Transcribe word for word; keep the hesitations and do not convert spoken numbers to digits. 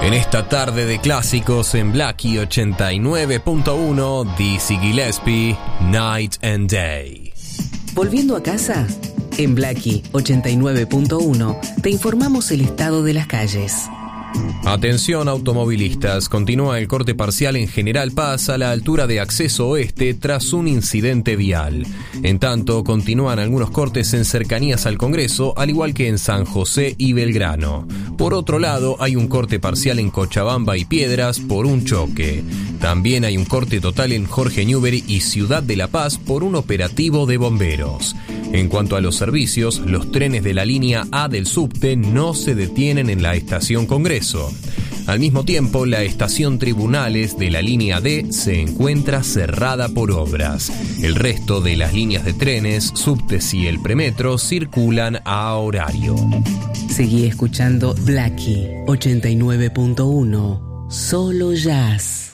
En esta tarde de clásicos en Blackie ochenta y nueve punto uno, Dizzy Gillespie, Night and Day. Volviendo a casa, en Blackie ochenta y nueve punto uno te informamos el estado de las calles. Atención automovilistas, continúa el corte parcial en General Paz a la altura de Acceso Oeste tras un incidente vial. En tanto, continúan algunos cortes en cercanías al Congreso, al igual que en San José y Belgrano. Por otro lado, hay un corte parcial en Cochabamba y Piedras por un choque. También hay un corte total en Jorge Newbery y Ciudad de La Paz por un operativo de bomberos. En cuanto a los servicios, los trenes de la línea A del subte no se detienen en la estación Congreso. Al mismo tiempo, la estación Tribunales de la línea D se encuentra cerrada por obras. El resto de las líneas de trenes, subtes y el premetro circulan a horario. Seguí escuchando Blackie ochenta y nueve punto uno, solo jazz.